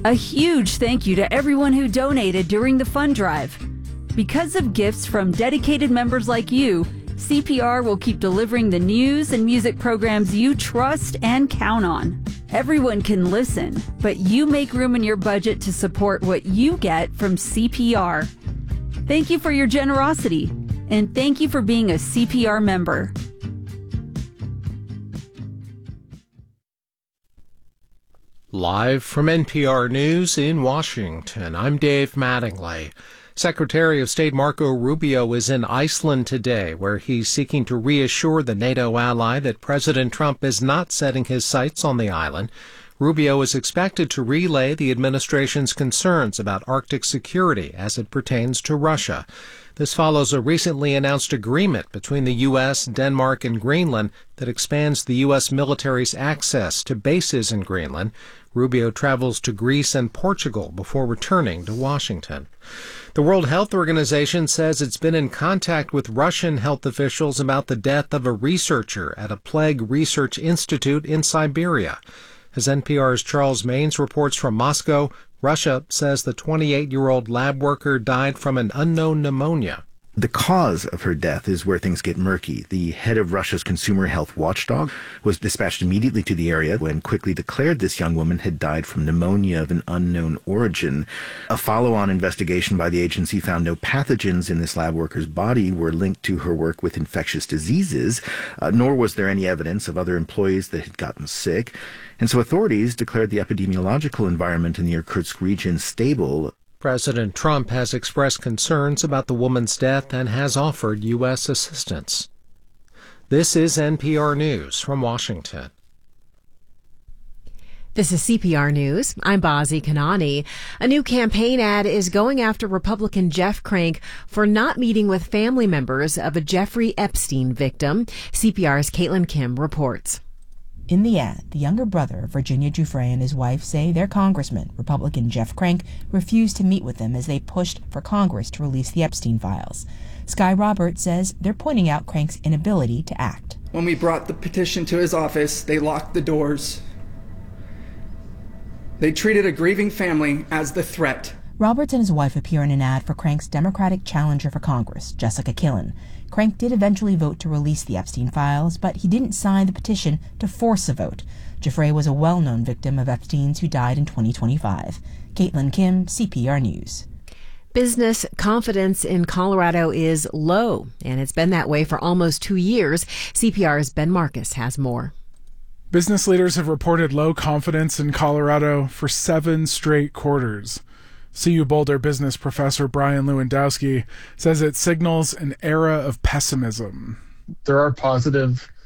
A huge thank you to everyone who donated during the fund drive. Because of gifts from dedicated members like you, CPR will keep delivering the news and music programs you trust and count on. Everyone can listen, but you make room in your budget to support what you get from CPR. Thank you for your generosity, and thank you for being a CPR member. Live from NPR News in Washington, I'm Dave Mattingly. Secretary of State Marco Rubio is in Iceland today, where he's seeking to reassure the NATO ally that President Trump is not setting his sights on the island. Rubio is expected to relay the administration's concerns about Arctic security as it pertains to Russia. This follows a recently announced agreement between the U.S., Denmark, and Greenland that expands the U.S. military's access to bases in Greenland. Rubio travels to Greece and Portugal before returning to Washington. The World Health Organization says it's been in contact with Russian health officials about the death of a researcher at a plague research institute in Siberia. As NPR's Charles Maines reports from Moscow, Russia says the 28-year-old lab worker died from an unknown pneumonia. The cause of her death is where things get murky. The head of Russia's consumer health watchdog was dispatched immediately to the area and quickly declared this young woman had died from pneumonia of an unknown origin. A follow-on investigation by the agency found no pathogens in this lab worker's body were linked to her work with infectious diseases, nor was there any evidence of other employees that had gotten sick. And so authorities declared the epidemiological environment in the Irkutsk region stable. President Trump has expressed concerns about the woman's death and has offered U.S. assistance. This is NPR News from Washington. This is CPR News. I'm Bazi Kanani. A new campaign ad is going after Republican Jeff Crank for not meeting with family members of a Jeffrey Epstein victim. CPR's Caitlin Kim reports. In the ad, the younger brother of Virginia Giuffre and his wife say their congressman, Republican Jeff Crank, refused to meet with them as they pushed for Congress to release the Epstein files. Sky Roberts says they're pointing out Crank's inability to act. When we brought the petition to his office, they locked the doors. They treated a grieving family as the threat. Roberts and his wife appear in an ad for Crank's Democratic challenger for Congress, Jessica Killen. Crank did eventually vote to release the Epstein files, but he didn't sign the petition to force a vote. Giuffre was a well-known victim of Epstein's who died in 2025. Caitlin Kim, CPR News. Business confidence in Colorado is low, and it's been that way for almost 2 years. CPR's Ben Marcus has more. Business leaders have reported low confidence in Colorado for 7 straight quarters. CU Boulder business professor Brian Lewandowski says it signals an era of pessimism. There are positive